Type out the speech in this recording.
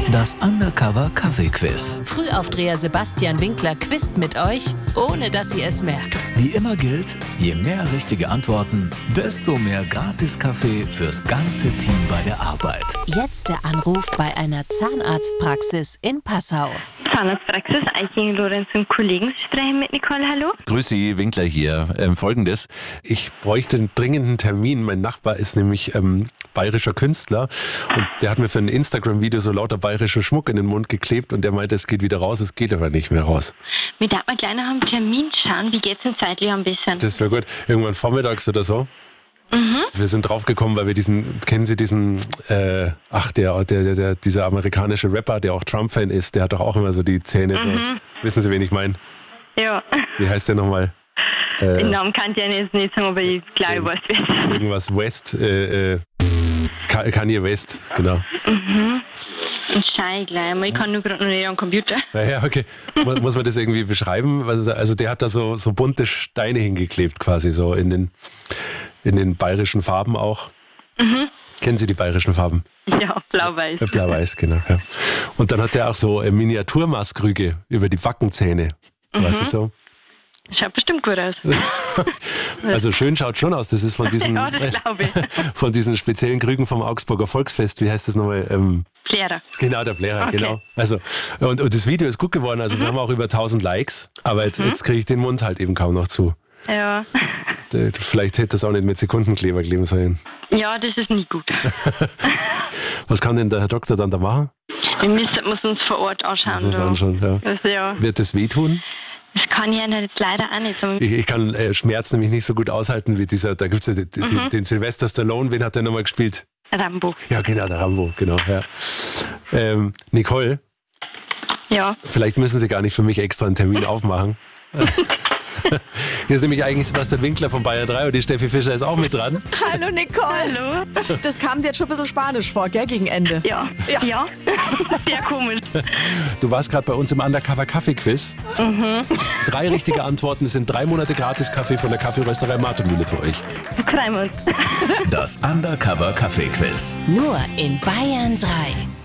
Das Undercover Kaffee-Quiz. Frühaufdreher Sebastian Winkler quizt mit euch, ohne dass ihr es merkt. Wie immer gilt, je mehr richtige Antworten, desto mehr Gratis-Kaffee fürs ganze Team bei der Arbeit. Jetzt der Anruf bei einer Zahnarztpraxis in Passau. Zahnarztpraxis, Eiching, Lorenz und Kollegen. Sie sprechen mit Nicole, hallo? Grüß Sie, Winkler hier. Folgendes, ich bräuchte einen dringenden Termin. Mein Nachbar ist nämlich bayerischer Künstler und der hat mir für ein Instagram-Video so lauter bayerischen Schmuck in den Mund geklebt und der meinte, es geht wieder raus, es geht aber nicht mehr raus. Wir dachten gleich nach einem Termin schauen. Wie geht's denn zeitlich ein bisschen? Das wäre gut. Irgendwann vormittags oder so. Wir sind draufgekommen, weil wir kennen Sie diesen, dieser amerikanische Rapper, der auch Trump-Fan ist, der hat doch auch immer so die Zähne so. Wissen Sie, wen ich meine? Ja. Wie heißt der nochmal? Den Namen kann ich ja jetzt nicht sagen, aber ich glaube, ich weiß wer. Irgendwas West, Kanye West, genau. Ich schaue gleich mal, ich kann nur gerade noch nicht am Computer. Naja, okay. Muss man das irgendwie beschreiben? Also der hat da so bunte Steine hingeklebt quasi, so in den bayerischen Farben auch. Kennen Sie die bayerischen Farben? Ja, blau-weiß. Blau-weiß, genau. Ja. Und dann hat er auch so Miniaturmaßkrüge über die Backenzähne. Weißt du so? Schaut bestimmt gut aus. Also schön schaut schon aus. Das ist von diesen, Ja, das glaube ich. von diesen speziellen Krügen vom Augsburger Volksfest. Wie heißt das nochmal? Lehrer. Genau, der Plehrer, Okay. genau. Also, und das Video ist gut geworden. Also wir haben auch über 1000 Likes. Aber jetzt kriege ich den Mund halt eben kaum noch zu. Ja. Vielleicht hätte das auch nicht mit Sekundenkleber kleben sollen. Ja, das ist nicht gut. Was kann denn der Herr Doktor dann da machen? Wir müssen uns vor Ort anschauen. Das anschauen, ja. Ja. Wird das wehtun? Das kann ich Ihnen jetzt leider auch nicht sagen. Ich kann Schmerz nämlich nicht so gut aushalten wie dieser, da gibt es ja den Sylvester Stallone, wen hat der nochmal gespielt? Rambo. Ja, genau, der Rambo, genau. Ja. Nicole, Ja. vielleicht müssen Sie gar nicht für mich extra einen Termin aufmachen. Hier ist nämlich eigentlich Sebastian Winkler von Bayern 3 und die Steffi Fischer ist auch mit dran. Hallo Nicole. Hallo. Das kam dir jetzt schon ein bisschen spanisch vor, gell, gegen Ende? Ja. Sehr komisch. Du warst gerade bei uns im Undercover Kaffee-Quiz. 3 richtige Antworten, es sind 3 Monate Gratis-Kaffee von der Kaffeerösterei Martermühle für euch. Freuen wir uns. Das Undercover Kaffee-Quiz. Nur in Bayern 3.